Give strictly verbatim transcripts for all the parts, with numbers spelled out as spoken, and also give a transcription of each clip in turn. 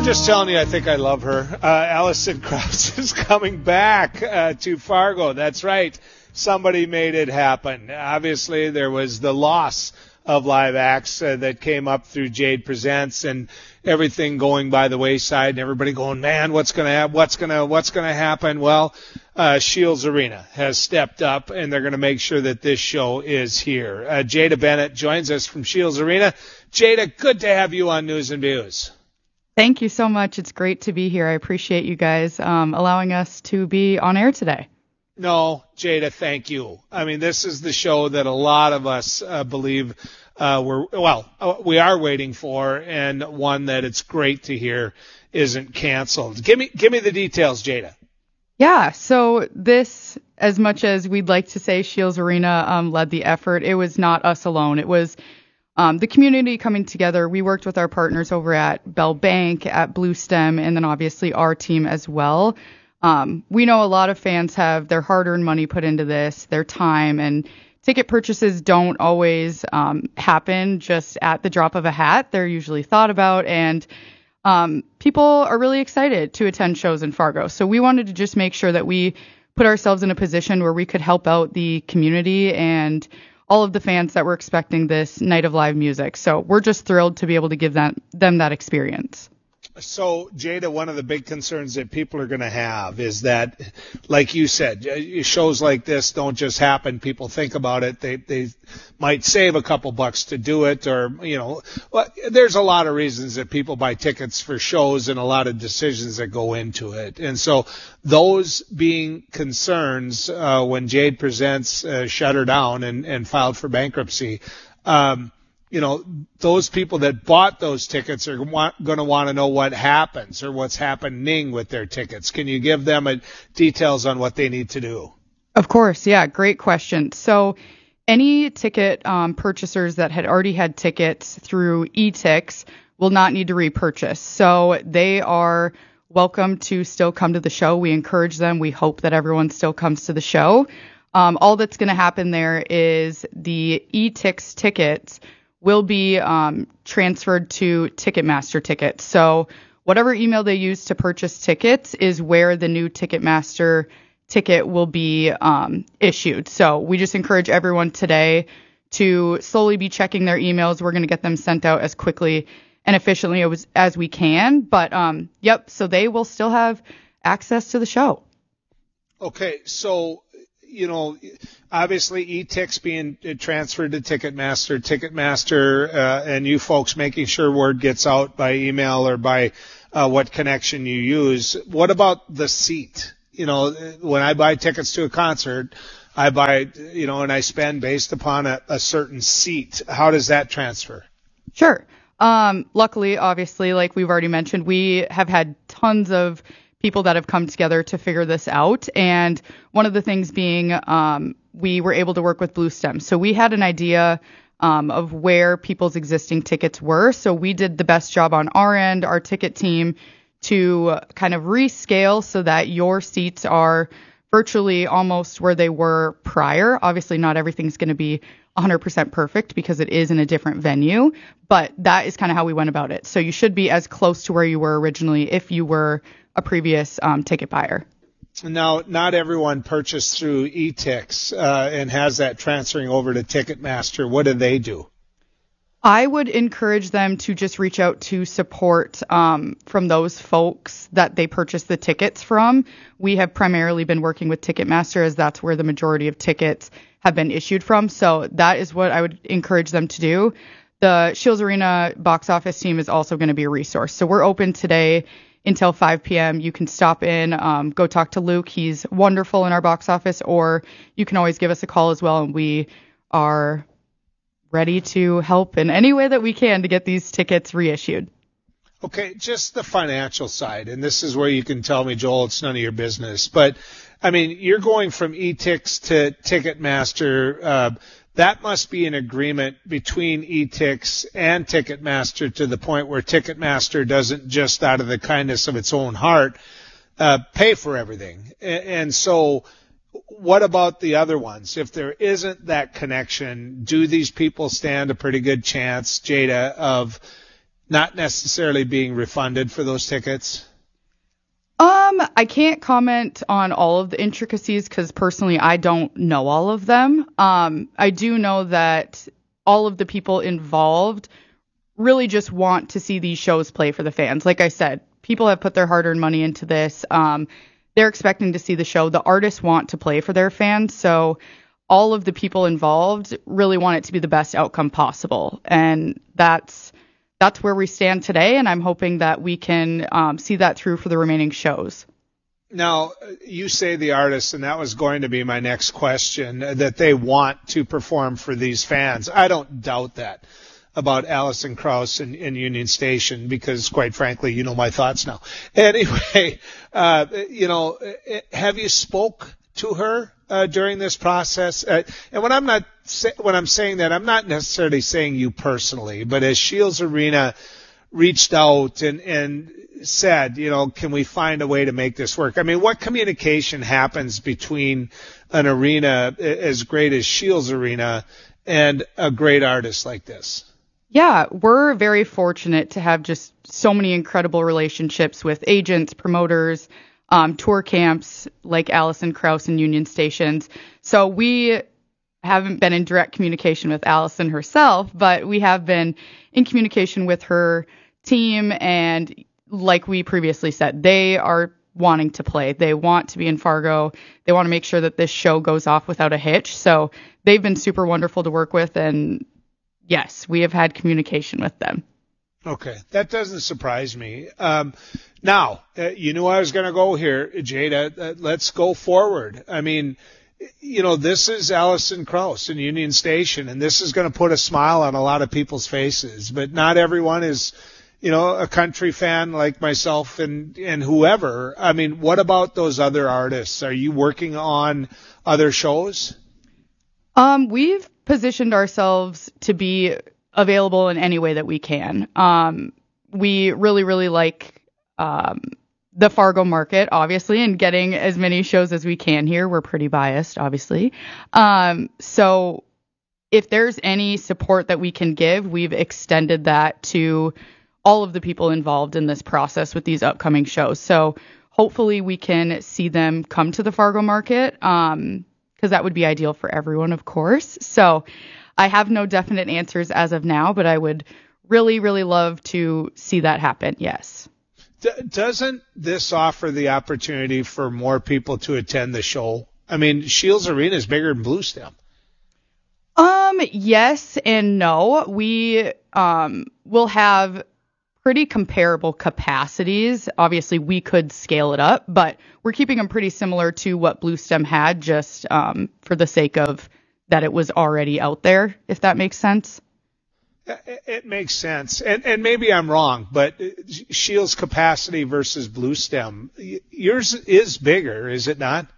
just telling you, I think I love her. Uh, Alison Krauss is coming back uh, to Fargo. That's right. Somebody made it happen. Obviously, there was the loss of live acts uh, that came up through Jade Presents and everything going by the wayside and everybody going, man, what's going to happen? What's going to what's going to happen? Well, uh, Shields Arena has stepped up, and they're going to make sure that this show is here. Uh, Jada Bennett joins us from Shields Arena. Jada, good to have you on News and Views. Thank you so much. It's great to be here. I appreciate you guys um, allowing us to be on air today. No, Jada, thank you. I mean, this is the show that a lot of us uh, believe uh, we're, well, uh, we are waiting for, and one that it's great to hear isn't canceled. Give me, give me the details, Jada. Yeah, so this, as much as we'd like to say Shields Arena um, led the effort, it was not us alone. It was Um, the community coming together. We worked with our partners over at Bell Bank, at Blue Stem, and then obviously our team as well. Um, we know a lot of fans have their hard-earned money put into this, their time, and ticket purchases don't always um, happen just at the drop of a hat. They're usually thought about, and um, people are really excited to attend shows in Fargo. So we wanted to just make sure that we put ourselves in a position where we could help out the community and all of the fans that were expecting this night of live music. So we're just thrilled to be able to give them, them that experience. So, Jada, one of the big concerns that people are going to have is that, like you said, shows like this don't just happen. People think about it. They they might save a couple bucks to do it, or, you know, well, there's a lot of reasons that people buy tickets for shows and a lot of decisions that go into it. And so those being concerns uh, when Jade Presents uh, shut her down and, and filed for bankruptcy, um, you know, those people that bought those tickets are going to want to know what happens or what's happening with their tickets. Can you give them a, details on what they need to do? Of course. Yeah. Great question. So any ticket um, purchasers that had already had tickets through eTix will not need to repurchase. So they are welcome to still come to the show. We encourage them. We hope that everyone still comes to the show. Um, all that's going to happen there is the eTix tickets will be um, transferred to Ticketmaster tickets. So whatever email they use to purchase tickets is where the new Ticketmaster ticket will be um, issued. So we just encourage everyone today to slowly be checking their emails. We're going to get them sent out as quickly and efficiently as, as we can. But, um, yep, so they will still have access to the show. Okay, so you know, obviously eTix being transferred to Ticketmaster, Ticketmaster, uh, and you folks making sure word gets out by email or by uh, what connection you use. What about the seat? You know, when I buy tickets to a concert, I buy, you know, and I spend based upon a, a certain seat. How does that transfer? Sure. Um, luckily, obviously, like we've already mentioned, we have had tons of people that have come together to figure this out. And one of the things being um, we were able to work with Blue Stem. So we had an idea um, of where people's existing tickets were. So we did the best job on our end, our ticket team, to kind of rescale so that your seats are virtually almost where they were prior. Obviously, not everything's going to be one hundred percent perfect because it is in a different venue, but that is kind of how we went about it. So you should be as close to where you were originally if you were a previous um, ticket buyer. Now, not everyone purchased through eTix uh, and has that transferring over to Ticketmaster. What do they do? I would encourage them to just reach out to support um, from those folks that they purchased the tickets from. We have primarily been working with Ticketmaster as that's where the majority of tickets have been issued from. So that is what I would encourage them to do. The Shields Arena box office team is also going to be a resource. So we're open today until five p.m. You can stop in, um, go talk to Luke. He's wonderful in our box office, or you can always give us a call as well, and we are ready to help in any way that we can to get these tickets reissued. Okay, just the financial side, and this is where you can tell me, Joel, it's none of your business. But, I mean, you're going from eTix to Ticketmaster. Uh, that must be an agreement between eTix and Ticketmaster to the point where Ticketmaster doesn't just out of the kindness of its own heart uh, pay for everything. And, and so what about the other ones? If there isn't that connection, do these people stand a pretty good chance, Jada, of not necessarily being refunded for those tickets? Um, I can't comment on all of the intricacies because personally I don't know all of them. Um, I do know that all of the people involved really just want to see these shows play for the fans. Like I said, people have put their hard-earned money into this. Um, they're expecting to see the show. The artists want to play for their fans, so all of the people involved really want it to be the best outcome possible. And that's That's where we stand today, and I'm hoping that we can um, see that through for the remaining shows. Now, you say the artists, and that was going to be my next question, that they want to perform for these fans. I don't doubt that about Alison Krauss and, and Union Station because, quite frankly, you know my thoughts now. Anyway, uh, you know, have you spoke to her uh, during this process? Uh, and when I'm not when I'm saying that, I'm not necessarily saying you personally, but as Shields Arena reached out and and said, you know, can we find a way to make this work? I mean, what communication happens between an arena as great as Shields Arena and a great artist like this? Yeah, we're very fortunate to have just so many incredible relationships with agents, promoters, um, tour camps like Alison Krauss and Union Stations. So we haven't been in direct communication with Alison herself, but we have been in communication with her team. And like we previously said, they are wanting to play. They want to be in Fargo. They want to make sure that this show goes off without a hitch. So they've been super wonderful to work with. And yes, we have had communication with them. Okay, that doesn't surprise me. Um, now, uh, you knew I was going to go here, Jada. Uh, let's go forward. I mean, you know, this is Alison Krauss in Union Station, and this is going to put a smile on a lot of people's faces. But not everyone is, you know, a country fan like myself and, and whoever. I mean, what about those other artists? Are you working on other shows? Um, we've positioned ourselves to be available in any way that we can. Um, we really, really like um, the Fargo market, obviously, and getting as many shows as we can here. We're pretty biased, obviously. Um, so if there's any support that we can give, we've extended that to all of the people involved in this process with these upcoming shows. So hopefully we can see them come to the Fargo market, um, because that would be ideal for everyone, of course. So I have no definite answers as of now, but I would really, really love to see that happen. Yes. D- doesn't this offer the opportunity for more people to attend the show? I mean, Shields Arena is bigger than Blue Stem. Um, yes and no. We um will have pretty comparable capacities. Obviously, we could scale it up, but we're keeping them pretty similar to what Blue Stem had, just um for the sake of that it was already out there, if that makes sense. It makes sense. And and maybe I'm wrong, but Shields capacity versus Blue Stem, yours is bigger, is it not?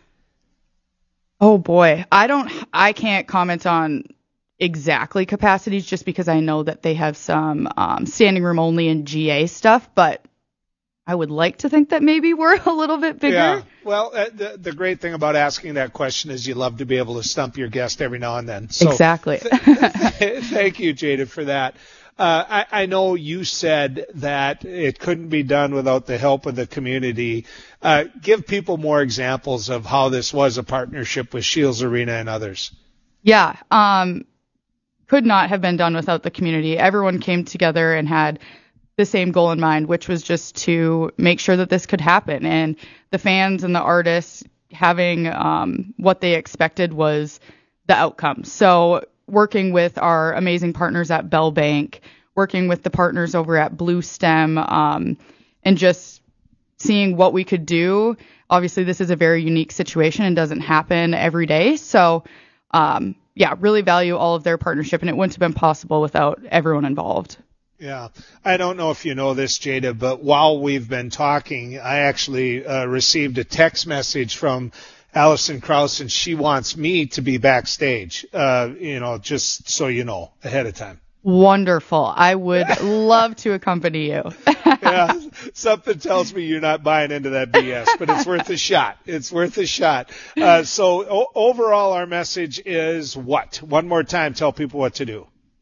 Oh boy. I don't, I can't comment on exactly capacities just because I know that they have some um, standing room only and G A stuff, but I would like to think that maybe we're a little bit bigger. Yeah. Well, uh, the, the great thing about asking that question is you love to be able to stump your guest every now and then. So exactly. th- thank you, Jada, for that. Uh, I, I know you said that it couldn't be done without the help of the community. Uh, give people more examples of how this was a partnership with Shields Arena and others. Yeah. Um, could not have been done without the community. Everyone came together and had the same goal in mind, which was just to make sure that this could happen. And the fans and the artists having um, what they expected was the outcome. So working with our amazing partners at Bell Bank, working with the partners over at Blue Stem, um, and just seeing what we could do. Obviously, this is a very unique situation and doesn't happen every day. So, um, yeah, really value all of their partnership, and it wouldn't have been possible without everyone involved. Yeah. I don't know if you know this, Jada, but while we've been talking, I actually uh, received a text message from Alison Krauss, and she wants me to be backstage, uh, you know, just so you know, ahead of time. Wonderful. I would love to accompany you. Yeah, something tells me you're not buying into that B S, but it's worth a shot. It's worth a shot. Uh, so o- overall, our message is what? One more time, tell people what to do.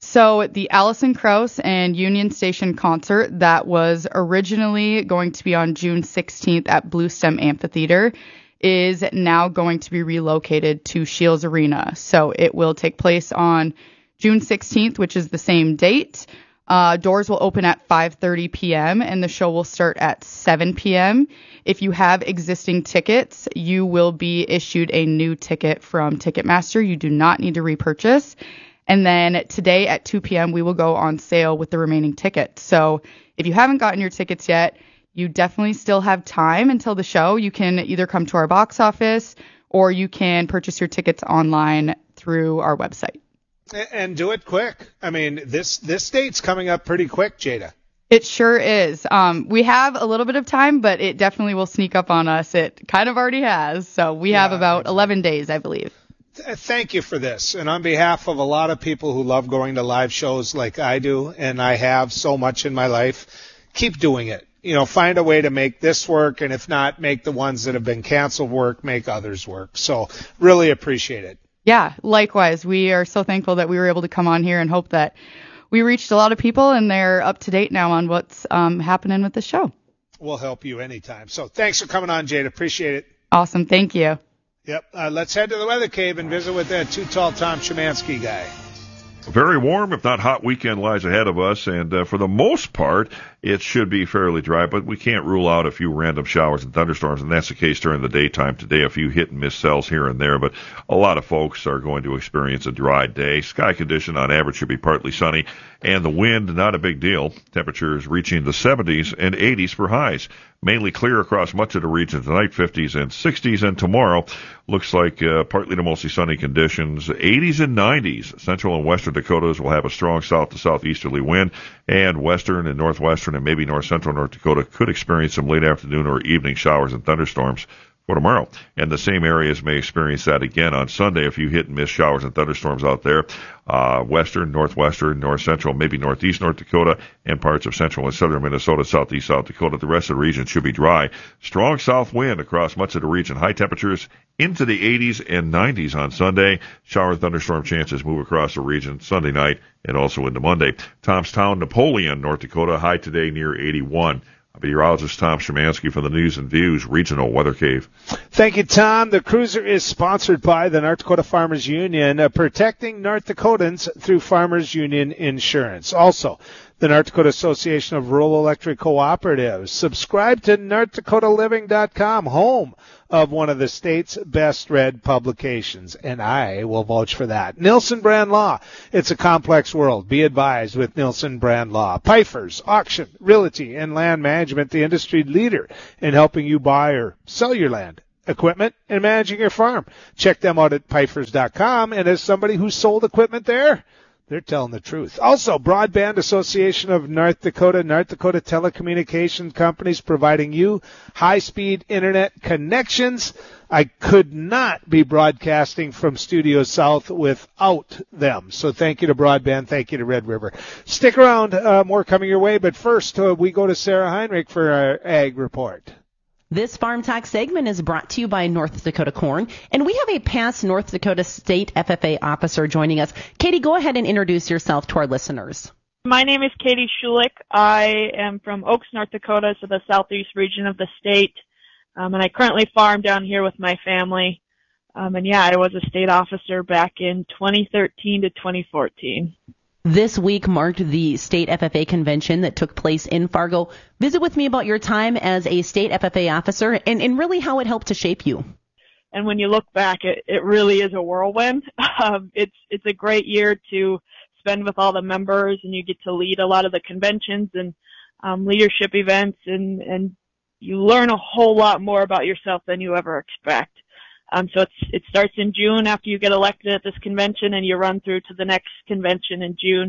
So the Alison Krauss and Union Station concert that was originally going to be on June sixteenth at Blue Stem Amphitheater is now going to be relocated to Shields Arena. So it will take place on June sixteenth, which is the same date. Uh, doors will open at five thirty p.m. and the show will start at seven p.m. If you have existing tickets, you will be issued a new ticket from Ticketmaster. You do not need to repurchase. And then today at two p.m., we will go on sale with the remaining tickets. So if you haven't gotten your tickets yet, you definitely still have time until the show. You can either come to our box office or you can purchase your tickets online through our website. And do it quick. I mean, this this date's coming up pretty quick, Jada. It sure is. Um, we have a little bit of time, but it definitely will sneak up on us. It kind of already has. So we yeah, have about exactly. eleven days, I believe. Thank you for this. And on behalf of a lot of people who love going to live shows like I do, and I have so much in my life, keep doing it. You know, find a way to make this work, and if not, make the ones that have been canceled work, make others work. So really appreciate it. Yeah, likewise. We are so thankful that we were able to come on here and hope that we reached a lot of people and they're up to date now on what's um, happening with the show. We'll help you anytime. So thanks for coming on, Jade. Appreciate it. Awesome. Thank you. Yep. Uh, let's head to the weather cave and visit with that too tall Tom Szymanski guy. A very warm, if not hot, weekend lies ahead of us, and uh, for the most part, it should be fairly dry, but we can't rule out a few random showers and thunderstorms, and that's the case during the daytime today. A few hit-and-miss cells here and there, but a lot of folks are going to experience a dry day. Sky condition on average should be partly sunny, and the wind, not a big deal. Temperatures reaching the seventies and eighties for highs. Mainly clear across much of the region tonight, fifties and sixties, and tomorrow looks like uh, partly to mostly sunny conditions, eighties and nineties. Central and western Dakotas will have a strong south to southeasterly wind, and western and northwestern and maybe north central North Dakota could experience some late afternoon or evening showers and thunderstorms for tomorrow. And the same areas may experience that again on Sunday. A few hit and miss showers and thunderstorms out there. Uh, western, northwestern, north central, maybe northeast North Dakota, and parts of central and southern Minnesota, southeast South Dakota. The rest of the region should be dry. Strong south wind across much of the region. High temperatures into the eighties and nineties on Sunday. Shower and thunderstorm chances move across the region Sunday night and also into Monday. Tomstown, Napoleon, North Dakota. High today near eighty-one. Meteorologist Tom Szymanski from the News and Views Regional Weather Cave. Thank you, Tom. The Cruiser is sponsored by the North Dakota Farmers Union, uh, protecting North Dakotans through Farmers Union Insurance. Also, the North Dakota Association of Rural Electric Cooperatives. Subscribe to North Dakota Living dot com, home of one of the state's best read publications, and I will vouch for that. Nielsen Brand Law. It's a complex world. Be advised with Nielsen Brand Law. Pifers, Auction, Realty, and Land Management, the industry leader in helping you buy or sell your land, equipment, and managing your farm. Check them out at Pifers dot com, and as somebody who sold equipment there, they're telling the truth. Also, Broadband Association of North Dakota, North Dakota Telecommunications Companies, providing you high-speed internet connections. I could not be broadcasting from Studio South without them. So thank you to Broadband. Thank you to Red River. Stick around. Uh, more coming your way. But first, uh, we go to Sarah Heinrich for our Ag Report. This Farm Talk segment is brought to you by North Dakota Corn, and we have a past North Dakota State F F A officer joining us. Katie, go ahead and introduce yourself to our listeners. My name is Katie Schulich. I am from Oaks, North Dakota, so the southeast region of the state, um, and I currently farm down here with my family. Um, and, yeah, I was a state officer back in twenty thirteen to twenty fourteen. This week marked the State F F A convention that took place in Fargo. Visit with me about your time as a State F F A officer and, and really how it helped to shape you. And when you look back, it, it really is a whirlwind. Um, it's it's a great year to spend with all the members, and you get to lead a lot of the conventions and um, leadership events, and, and you learn a whole lot more about yourself than you ever expect. Um, so it's, it starts in June after you get elected at this convention, and you run through to the next convention in June.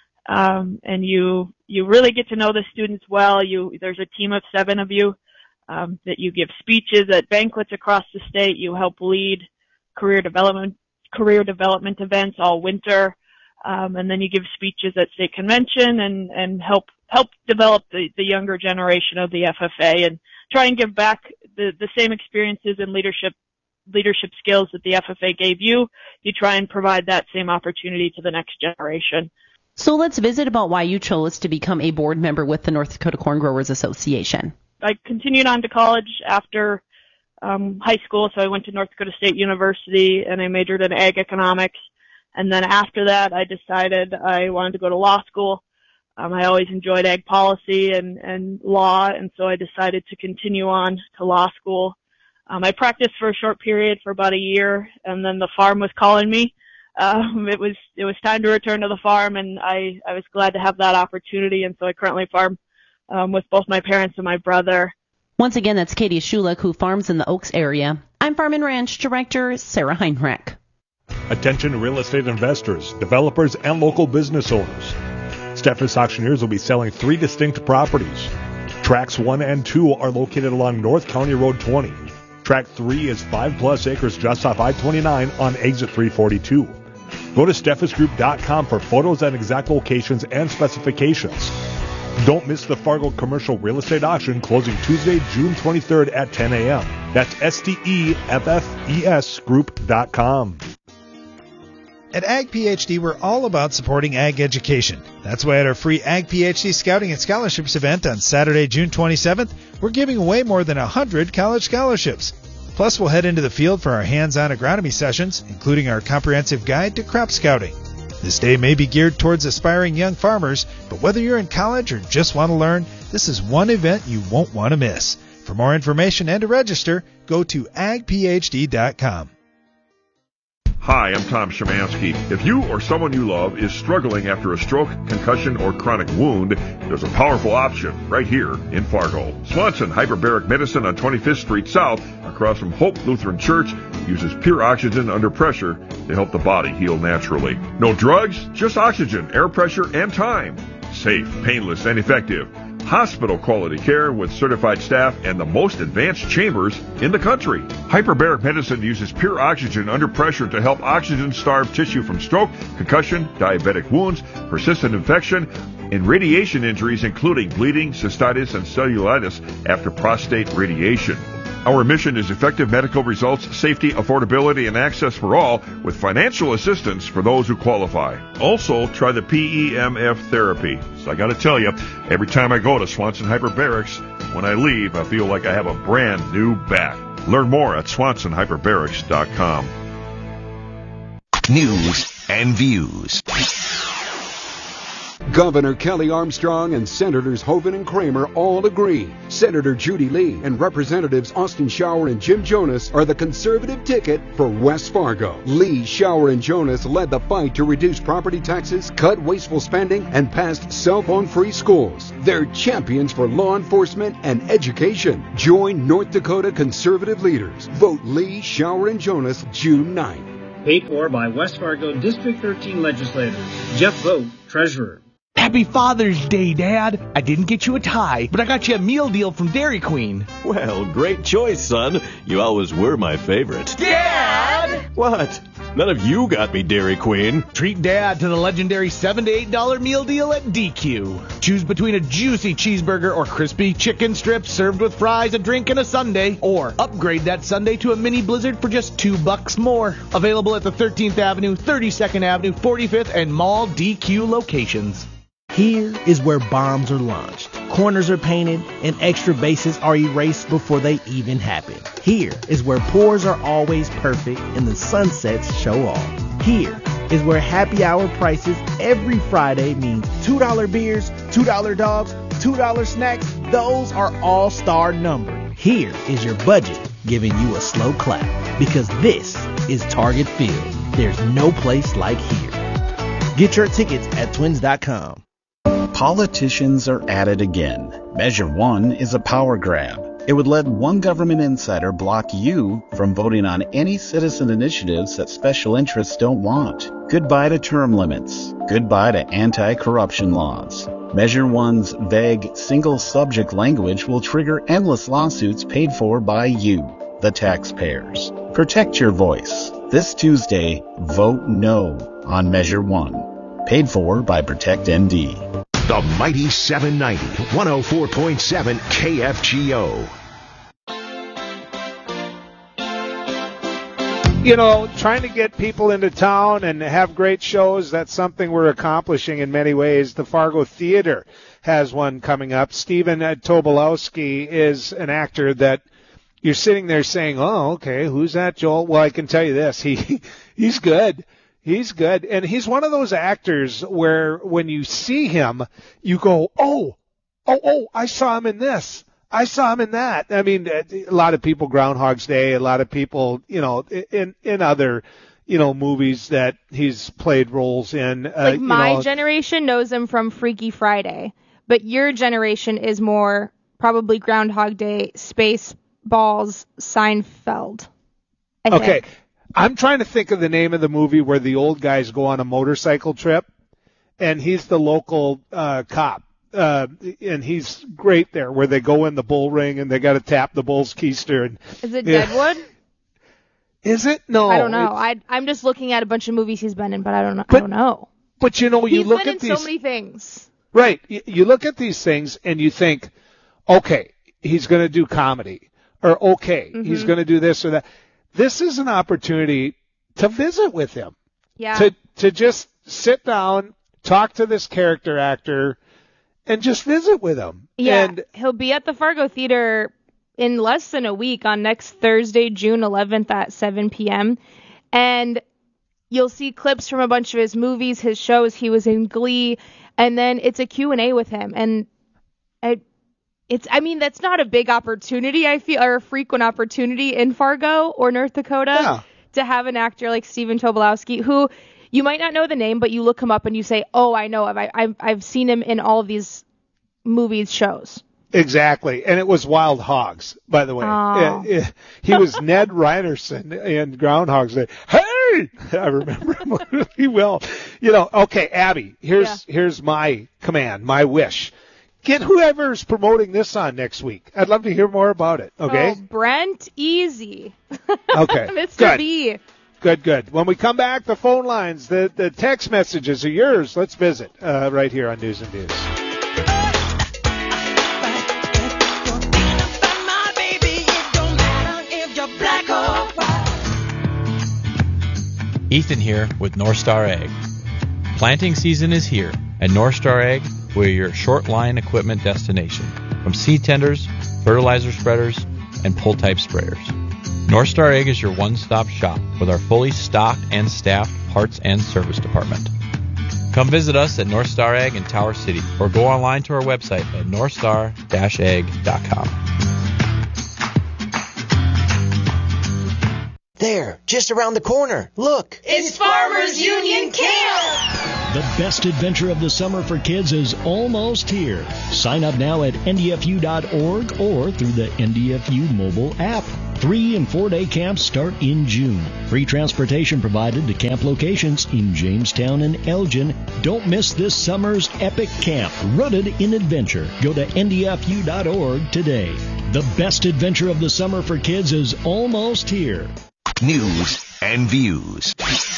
Um, and you, you really get to know the students well. You, there's a team of seven of you, um, that you give speeches at banquets across the state. You help lead career development, career development events all winter. Um, and then you give speeches at state convention and, and help, help develop the, the younger generation of the F F A and try and give back the, the same experiences and leadership leadership skills that the F F A gave you. You try and provide that same opportunity to the next generation. So let's visit about why you chose to become a board member with the North Dakota Corn Growers Association. I continued on to college after um, high school, so I went to North Dakota State University and I majored in ag economics. And then after that, I decided I wanted to go to law school. Um, I always enjoyed ag policy and, and law, and so I decided to continue on to law school. Um, I practiced for a short period for about a year, and then the farm was calling me. Um, it was it was time to return to the farm, and I, I was glad to have that opportunity, and so I currently farm um, with both my parents and my brother. Once again, that's Katie Schulich, who farms in the Oaks area. I'm Farm and Ranch Director Sarah Heinrich. Attention real estate investors, developers, and local business owners. Steffes Auctioneers will be selling three distinct properties. Tracks one and two are located along North County Road twenty. Track three is five plus acres just off I twenty-nine on exit three forty-two. Go to steffes group dot com for photos and exact locations and specifications. Don't miss the Fargo Commercial Real Estate Auction closing Tuesday, June twenty-third at ten a.m. That's S T E F F E S group dot com. At Ag PhD, we're all about supporting ag education. That's why at our free Ag PhD Scouting and Scholarships event on Saturday, June twenty-seventh, we're giving away more than one hundred college scholarships. Plus, we'll head into the field for our hands-on agronomy sessions, including our comprehensive guide to crop scouting. This day may be geared towards aspiring young farmers, but whether you're in college or just want to learn, this is one event you won't want to miss. For more information and to register, go to ag p h d dot com. Hi, I'm Tom Szymanski. If you or someone you love is struggling after a stroke, concussion, or chronic wound, there's a powerful option right here in Fargo. Swanson Hyperbaric Medicine on twenty-fifth Street South, across from Hope Lutheran Church, uses pure oxygen under pressure to help the body heal naturally. No drugs, just oxygen, air pressure, and time. Safe, painless, and effective. Hospital-quality care with certified staff and the most advanced chambers in the country. Hyperbaric Medicine uses pure oxygen under pressure to help oxygen-starved tissue from stroke, concussion, diabetic wounds, persistent infection, and radiation injuries including bleeding, cystitis, and cellulitis after prostate radiation. Our mission is effective medical results, safety, affordability, and access for all, with financial assistance for those who qualify. Also, try the P E M F therapy. So I got to tell you, every time I go to Swanson Hyperbarics, when I leave, I feel like I have a brand new back. Learn more at swanson hyperbarics dot com. News and views. Governor Kelly Armstrong and Senators Hoeven and Kramer all agree. Senator Judy Lee and Representatives Austin Shower and Jim Jonas are the conservative ticket for West Fargo. Lee, Shower, and Jonas led the fight to reduce property taxes, cut wasteful spending, and passed cell phone-free schools. They're champions for law enforcement and education. Join North Dakota conservative leaders. Vote Lee, Shower, and Jonas June ninth. Paid for by West Fargo District thirteen legislators. Jeff Vogt, Treasurer. Happy Father's Day, Dad. I didn't get you a tie, but I got you a meal deal from Dairy Queen. Well, great choice, son. You always were my favorite. Dad! What? None of you got me Dairy Queen. Treat Dad to the legendary seven to eight dollar meal deal at D Q. Choose between a juicy cheeseburger or crispy chicken strips served with fries, a drink, and a sundae. Or upgrade that sundae to a mini blizzard for just two bucks more. Available at the thirteenth Avenue, thirty-second Avenue, forty-fifth, and Mall D Q locations. Here is where bombs are launched, corners are painted, and extra bases are erased before they even happen. Here is where pours are always perfect and the sunsets show off. Here is where happy hour prices every Friday means two dollar beers, two dollar dogs, two dollar snacks. Those are all-star numbered. Here is your budget giving you a slow clap, because this is Target Field. There's no place like here. Get your tickets at twins dot com. Politicians are at it again. Measure one is a power grab. It would let one government insider block you from voting on any citizen initiatives that special interests don't want. Goodbye to term limits. Goodbye to anti-corruption laws. Measure one's vague, single-subject language will trigger endless lawsuits paid for by you, the taxpayers. Protect your voice. This Tuesday, vote no on Measure one. Paid for by Protect N D. The Mighty seven ninety, one oh four point seven K F G O. You know, trying to get people into town and have great shows, that's something we're accomplishing in many ways. The Fargo Theater has one coming up. Stephen Tobolowsky is an actor that you're sitting there saying, oh, okay, who's that, Joel? Well, I can tell you this. He He's good. He's good. And he's one of those actors where when you see him, you go, oh, oh, oh, I saw him in this. I saw him in that. I mean, a lot of people, Groundhog's Day, a lot of people, you know, in in other, you know, movies that he's played roles in. Uh, like my you know, generation knows him from Freaky Friday, but your generation is more probably Groundhog Day, Spaceballs, Seinfeld. I okay, think. I'm trying to think of the name of the movie where the old guys go on a motorcycle trip, and he's the local uh, cop. Uh, and he's great there, where they go in the bull ring and they got to tap the bull's keister. And, is it yeah. Deadwood? Is it? No. I don't know. I, I'm just looking at a bunch of movies he's been in, but I don't know. But, I don't know. But you know, you he's look been at in these. so many things. Right. You, you look at these things and you think, okay, he's going to do comedy, or okay, mm-hmm. he's going to do this or that. This is an opportunity to visit with him. Yeah. To to just sit down, talk to this character actor, and just visit with him. Yeah, and he'll be at the Fargo Theater in less than a week on next Thursday, June eleventh at seven p.m. And you'll see clips from a bunch of his movies, his shows. He was in Glee, and then it's a Q and A with him. And it, it's, I mean, that's not a big opportunity, I feel, or a frequent opportunity in Fargo or North Dakota yeah. to have an actor like Stephen Tobolowsky, who you might not know the name, but you look him up and you say, oh, I know him. I, I've, I've seen him in all of these movies, shows. Exactly. And it was Wild Hogs, by the way. Oh. It, it, he was Ned Ryerson in Groundhog's Day. Hey! I remember him really well. You know, okay, Abby, here's yeah. here's my command, my wish. Get whoever's promoting this on next week. I'd love to hear more about it, okay? Oh, Brent Easy. Okay, Mister good. B. Good, good. When we come back, the phone lines, the, the text messages are yours. Let's visit uh, right here on News and Views. Ethan here with North Star Ag. Planting season is here, and North Star Ag, we're your short line equipment destination. From seed tenders, fertilizer spreaders, and pull-type sprayers. North Star Ag is your one-stop shop with our fully stocked and staffed parts and service department. Come visit us at North Star Ag in Tower City or go online to our website at north star dash ag dot com. There, just around the corner. Look. It's Farmers Union Camp! The best adventure of the summer for kids is almost here. Sign up now at N D F U dot org or through the N D F U mobile app. Three and four-day camps start in June. Free transportation provided to camp locations in Jamestown and Elgin. Don't miss this summer's epic camp, rooted in adventure. Go to N D F U dot org today. The best adventure of the summer for kids is almost here. News and Views.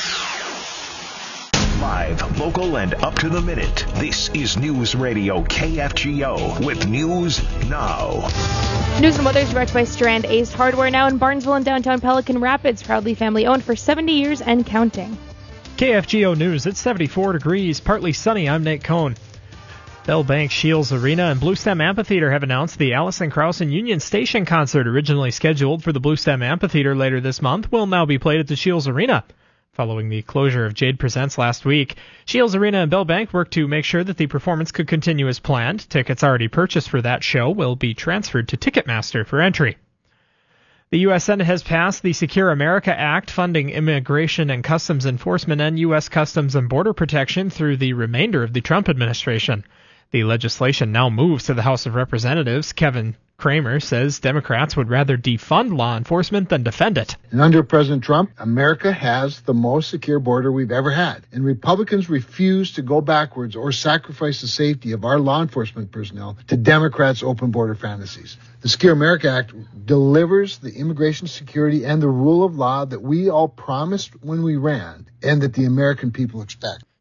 Live, local, and up to the minute. This is News Radio K F G O with News Now. News and weather is brought to you by Strand Ace Hardware, now in Barnesville and downtown Pelican Rapids. Proudly family owned for seventy years and counting. K F G O News. It's seventy-four degrees, partly sunny. I'm Nate Cohn. Bell Bank, Shields Arena, and Bluestem Amphitheater have announced the Allison Krauss and Union Station concert, originally scheduled for the Bluestem Amphitheater later this month, will now be played at the Shields Arena. Following the closure of Jade Presents last week, Shields Arena and Bell Bank worked to make sure that the performance could continue as planned. Tickets already purchased for that show will be transferred to Ticketmaster for entry. The U S. Senate has passed the Secure America Act, funding immigration and customs enforcement and U S. Customs and Border Protection through the remainder of the Trump administration. The legislation now moves to the House of Representatives. Kevin Kramer says Democrats would rather defund law enforcement than defend it. And under President Trump, America has the most secure border we've ever had. And Republicans refuse to go backwards or sacrifice the safety of our law enforcement personnel to Democrats' open border fantasies. The Secure America Act delivers the immigration security and the rule of law that we all promised when we ran and that the American people expect.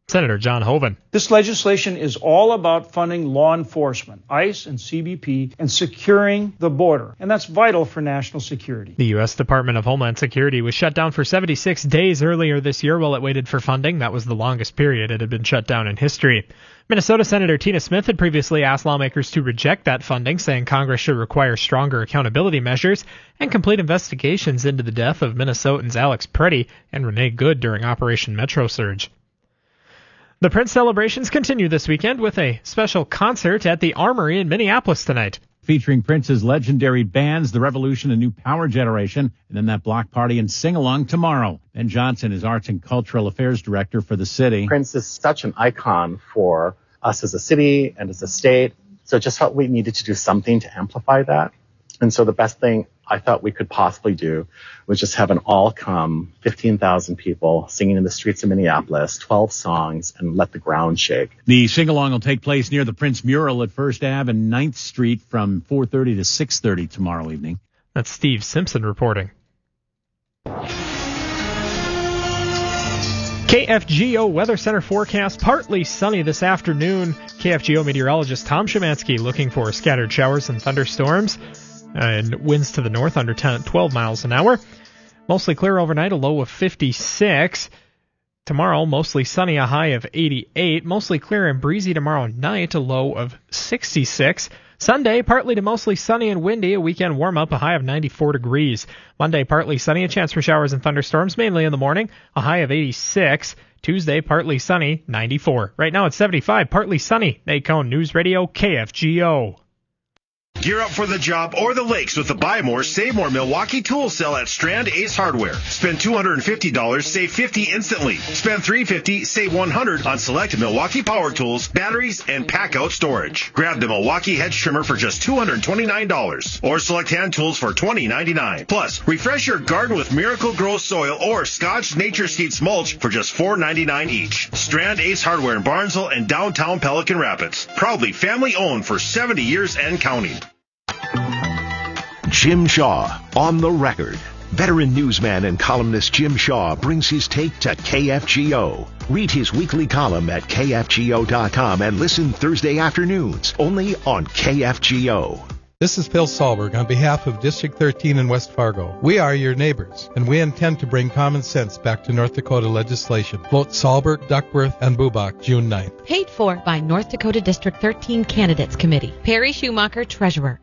Senator John Hoeven. This legislation is all about funding law enforcement, ICE and C B P, and securing the border. And that's vital for national security. The U S Department of Homeland Security was shut down for seventy-six days earlier this year while it waited for funding. That was the longest period it had been shut down in history. Minnesota Senator Tina Smith had previously asked lawmakers to reject that funding, saying Congress should require stronger accountability measures and complete investigations into the death of Minnesotans Alex Preddy and Renee Good during Operation Metro Surge. The Prince celebrations continue this weekend with a special concert at the Armory in Minneapolis tonight. Featuring Prince's legendary bands, The Revolution and New Power Generation, and then that block party and sing-along tomorrow. Ben Johnson is Arts and Cultural Affairs Director for the city. Prince is such an icon for us as a city and as a state, so it just felt we needed to do something to amplify that. And so the best thing I thought we could possibly do was just have an all-come fifteen thousand people singing in the streets of Minneapolis, twelve songs, and let the ground shake. The sing-along will take place near the Prince mural at First Avenue and ninth Street from four thirty to six thirty tomorrow evening. That's Steve Simpson reporting. K F G O Weather Center forecast, partly sunny this afternoon. K F G O meteorologist Tom Szymanski looking for scattered showers and thunderstorms. And winds to the north under ten, twelve miles an hour. Mostly clear overnight, a low of fifty-six. Tomorrow, mostly sunny, a high of eighty-eight. Mostly clear and breezy tomorrow night, a low of sixty-six. Sunday, partly to mostly sunny and windy, a weekend warm-up, a high of ninety-four degrees. Monday, partly sunny, a chance for showers and thunderstorms, mainly in the morning, a high of eighty-six. Tuesday, partly sunny, ninety-four. Right now it's seventy-five, partly sunny. Nate Cohn, News Radio, K F G O. Gear up for the job or the lakes with the Buy More, Save More Milwaukee Tool Sale at Strand Ace Hardware. Spend two hundred fifty dollars, save fifty dollars instantly. Spend three hundred fifty dollars, save one hundred dollars on select Milwaukee power tools, batteries, and pack-out storage. Grab the Milwaukee hedge trimmer for just two hundred twenty-nine dollars or select hand tools for twenty ninety-nine. Plus, refresh your garden with Miracle Grow Soil or Scotch Nature Seeds mulch for just four ninety-nine each. Strand Ace Hardware in Barnesville and downtown Pelican Rapids. Proudly family-owned for seventy years and counting. Jim Shaw on the record. Veteran newsman and columnist Jim Shaw brings his take to K F G O. Read his weekly column at K F G O dot com and listen Thursday afternoons only on K F G O. This is Phil Sahlberg on behalf of District thirteen in West Fargo. We are your neighbors, and we intend to bring common sense back to North Dakota legislation. Vote Sahlberg, Duckworth, and Bubach June ninth. Paid for by North Dakota District thirteen Candidates Committee. Perry Schumacher, Treasurer.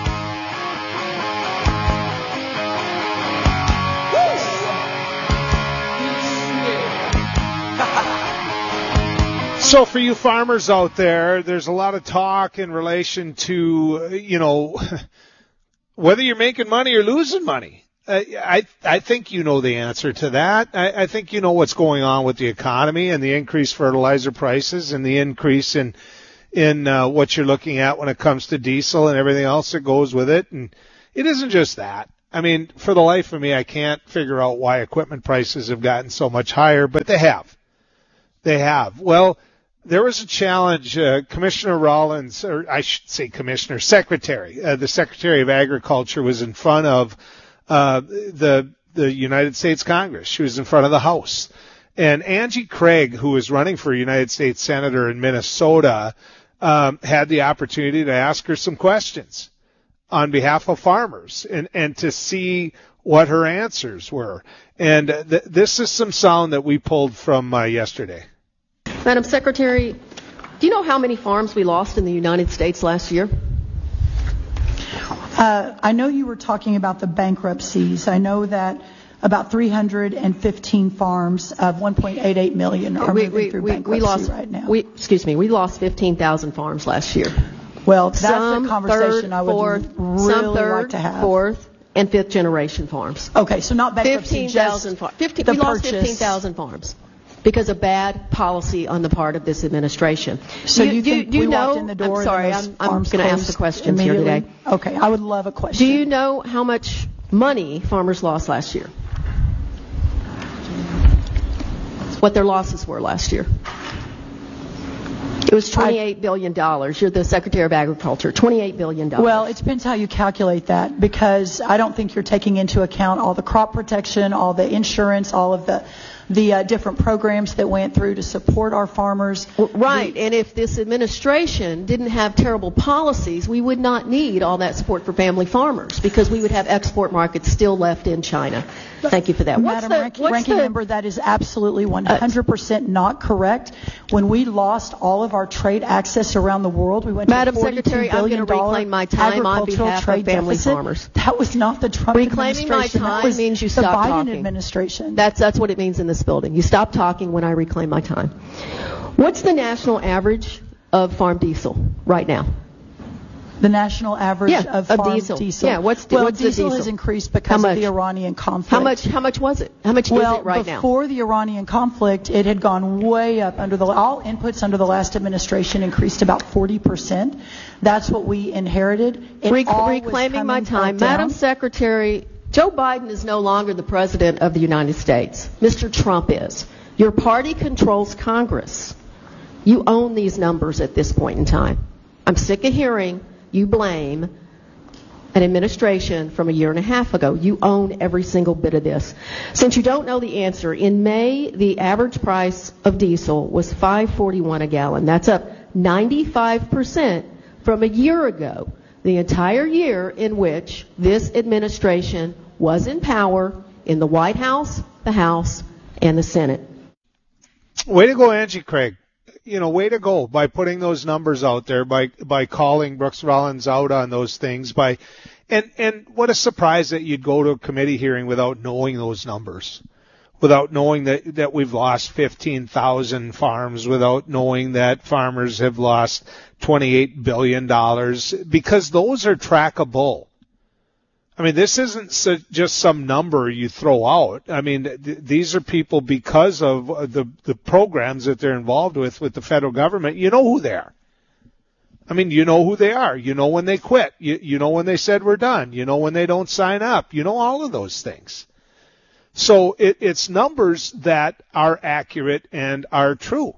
So for you farmers out there, there's a lot of talk in relation to, you know, whether you're making money or losing money. Uh, I I think you know the answer to that. I, I think you know what's going on with the economy and the increased fertilizer prices and the increase in in uh, what you're looking at when it comes to diesel and everything else that goes with it. And it isn't just that. I mean, for the life of me, I can't figure out why equipment prices have gotten so much higher, but they have. They have. Well, there was a challenge, uh, Commissioner Rollins, or I should say Commissioner, Secretary, uh, the Secretary of Agriculture was in front of uh, the the United States Congress. She was in front of the House. And Angie Craig, who was running for United States Senator in Minnesota, um, had the opportunity to ask her some questions on behalf of farmers and, and to see what her answers were. And uh, th- this is some sound that we pulled from uh, yesterday. Madam Secretary, do you know how many farms we lost in the United States last year? Uh, I know you were talking about the bankruptcies. I know that about three hundred fifteen farms of one point eight eight million are we, moving we, through we, bankruptcy we lost, right now. We, excuse me, we lost fifteen thousand farms last year. Well, that's some a conversation third, I would fourth, really some third, like to have. Fourth, and fifth generation farms. Okay, so not bankruptcy, fifteen thousand farms. fifteen, the we lost purchase. fifteen thousand farms because of bad policy on the part of this administration. So you, you think you we know, walked in the door I'm sorry, and those I'm, I'm going to ask the questions here today. Okay, I would love a question. Do you know how much money farmers lost last year? What their losses were last year? It was twenty-eight billion dollars. You're the Secretary of Agriculture. twenty-eight billion dollars. Well, it depends how you calculate that, because I don't think you're taking into account all the crop protection, all the insurance, all of the the uh, different programs that went through to support our farmers. Right, the, and if this administration didn't have terrible policies, we would not need all that support for family farmers because we would have export markets still left in China. Thank you for that. Madam what's the, what's Ranking the, Member, that is absolutely one hundred percent not correct. When we lost all of our trade access around the world, we went Madam to forty-two Secretary, billion I'm going to reclaim my time on behalf trade of family deficit. farmers. That was not the Trump Reclaiming administration. my time that was means you the stop Biden talking. administration. That's that's what it means in this building. You stop talking when I reclaim my time. What's the national average of farm diesel right now? The national average yeah, of farm farm diesel. diesel. Yeah, what's, well, what's diesel the diesel has increased because of the Iranian conflict. How much? How much was it? How much well, is it right now? Well, before the Iranian conflict, it had gone way up. Under the all inputs under the last administration increased about forty percent. That's what we inherited. It Re- all reclaiming was my time, Madam Secretary. Joe Biden is no longer the president of the United States. Mister Trump is. Your party controls Congress. You own these numbers at this point in time. I'm sick of hearing you blame an administration from a year and a half ago. You own every single bit of this. Since you don't know the answer, in May, the average price of diesel was five forty-one a gallon. That's up ninety-five percent from a year ago, the entire year in which this administration was in power in the White House, the House, and the Senate. Way to go, Angie Craig. You know, way to go by putting those numbers out there, by by calling Brooks Rollins out on those things, by and and what a surprise that you'd go to a committee hearing without knowing those numbers, without knowing that that we've lost fifteen thousand farms, without knowing that farmers have lost twenty-eight billion dollars, because those are trackable. I mean, this isn't so, just some number you throw out. I mean, th- these are people because of the the programs that they're involved with with the federal government. You know who they are. I mean, you know who they are. You know when they quit. You you know when they said we're done. You know when they don't sign up. You know all of those things. So it, it's numbers that are accurate and are true.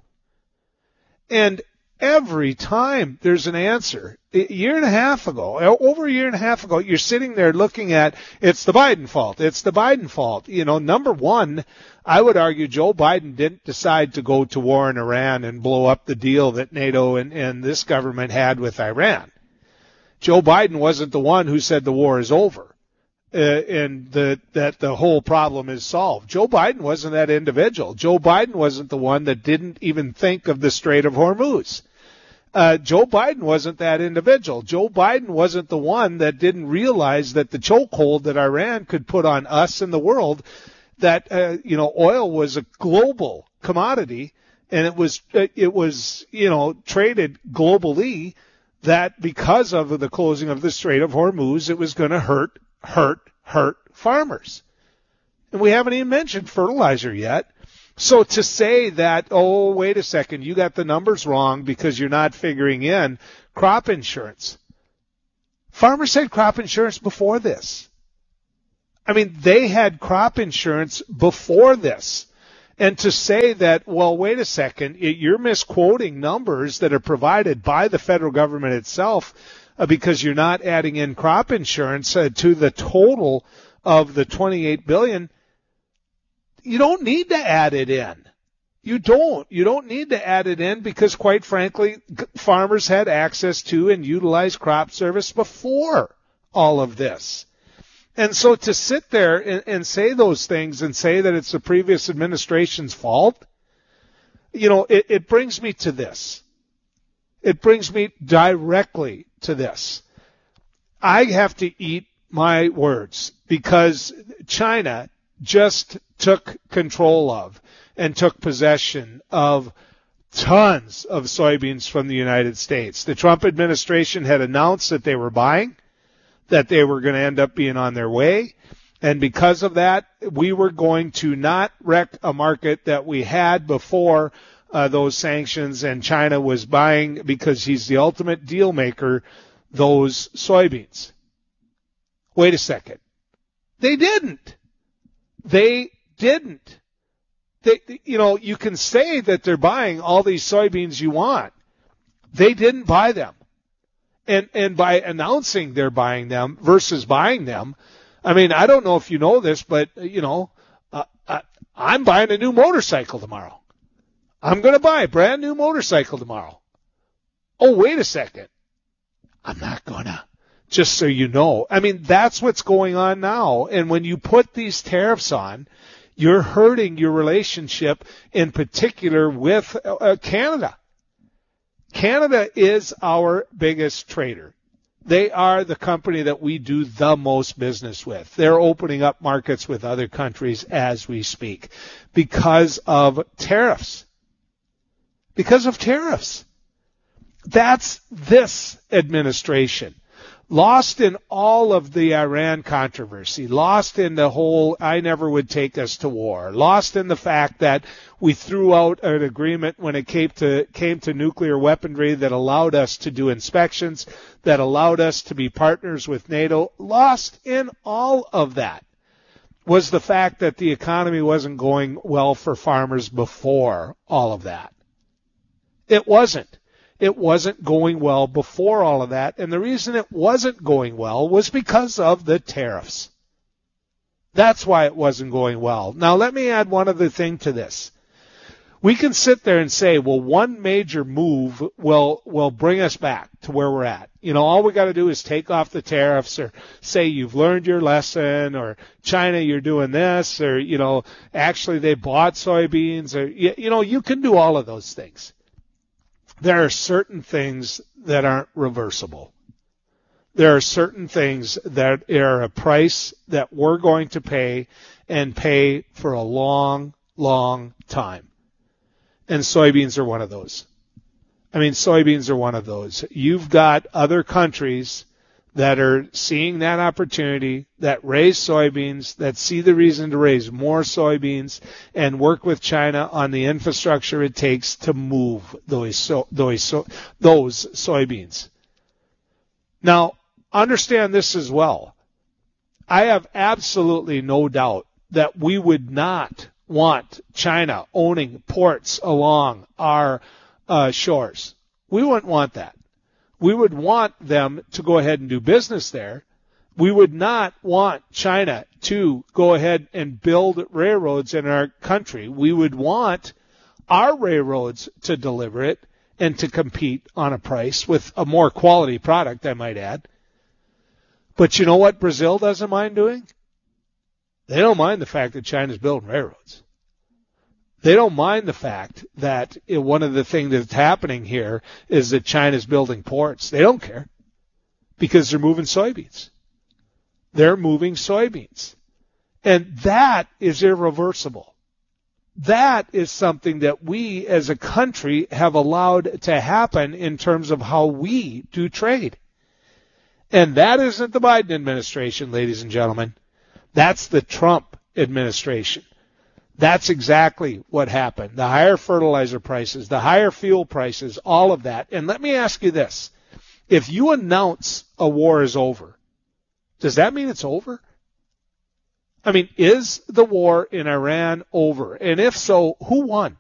And every time there's an answer, a year and a half ago, over a year and a half ago, you're sitting there looking at, it's the Biden fault. It's the Biden fault. You know, number one, I would argue Joe Biden didn't decide to go to war in Iran and blow up the deal that NATO and, and this government had with Iran. Joe Biden wasn't the one who said the war is over. Uh, and the, that the whole problem is solved. Joe Biden wasn't that individual. Joe Biden wasn't the one that didn't even think of the Strait of Hormuz. Uh, Joe Biden wasn't that individual. Joe Biden wasn't the one that didn't realize that the chokehold that Iran could put on us and the world, that, uh, you know, oil was a global commodity and it was, it was, you know, traded globally, that because of the closing of the Strait of Hormuz, it was going to hurt, hurt, hurt farmers. And we haven't even mentioned fertilizer yet. So to say that, oh, wait a second, you got the numbers wrong because you're not figuring in crop insurance. Farmers had crop insurance before this. I mean, they had crop insurance before this. And to say that, well, wait a second, you're misquoting numbers that are provided by the federal government itself uh, because you're not adding in crop insurance uh, to the total of the twenty-eight billion dollars. You don't need to add it in. You don't. You don't need to add it in because, quite frankly, farmers had access to and utilized crop service before all of this. And so to sit there and, and say those things and say that it's the previous administration's fault, you know, it, it brings me to this. It brings me directly to this. I have to eat my words because China just took control of and took possession of tons of soybeans from the United States. The Trump administration had announced that they were buying, that they were going to end up being on their way. And because of that, we were going to not wreck a market that we had before uh, those sanctions, and China was buying, because he's the ultimate deal maker, those soybeans. Wait a second. They didn't. They didn't. They, you know, you can say that they're buying all these soybeans you want. They didn't buy them. And, and by announcing they're buying them versus buying them, I mean, I don't know if you know this, but, you know, uh, I, I'm buying a new motorcycle tomorrow. I'm going to buy a brand new motorcycle tomorrow. Oh, wait a second. I'm not going to. Just so you know. I mean, that's what's going on now. And when you put these tariffs on, you're hurting your relationship in particular with uh, Canada. Canada is our biggest trader. They are the company that we do the most business with. They're opening up markets with other countries as we speak because of tariffs. Because of tariffs. That's this administration. Lost in all of the Iran controversy, lost in the whole I never would take us to war, lost in the fact that we threw out an agreement when it came to came to nuclear weaponry that allowed us to do inspections, that allowed us to be partners with NATO. Lost in all of that was the fact that the economy wasn't going well for farmers before all of that. It wasn't. It wasn't going well before all of that, and the reason it wasn't going well was because of the tariffs. That's why it wasn't going well. Now, let me add one other thing to this. We can sit there and say, well, one major move will will bring us back to where we're at. You know, all we got to do is take off the tariffs, or say you've learned your lesson, or China, you're doing this, or, you know, actually they bought soybeans, or, you, you know, you can do all of those things. There are certain things that aren't reversible. There are certain things that are a price that we're going to pay and pay for a long, long time. And soybeans are one of those. I mean, soybeans are one of those. You've got other countries that are seeing that opportunity, that raise soybeans, that see the reason to raise more soybeans and work with China on the infrastructure it takes to move those so, those so, those soybeans. Now, understand this as well. I have absolutely no doubt that we would not want China owning ports along our uh, shores. We wouldn't want that. We would want them to go ahead and do business there. We would not want China to go ahead and build railroads in our country. We would want our railroads to deliver it and to compete on a price with a more quality product, I might add. But you know what Brazil doesn't mind doing? They don't mind the fact that China's building railroads. They don't mind the fact that one of the things that's happening here is that China's building ports. They don't care because they're moving soybeans. They're moving soybeans. And that is irreversible. That is something that we as a country have allowed to happen in terms of how we do trade. And that isn't the Biden administration, ladies and gentlemen. That's the Trump administration. That's exactly what happened. The higher fertilizer prices, the higher fuel prices, all of that. And let me ask you this. If you announce a war is over, does that mean it's over? I mean, is the war in Iran over? And if so, who won?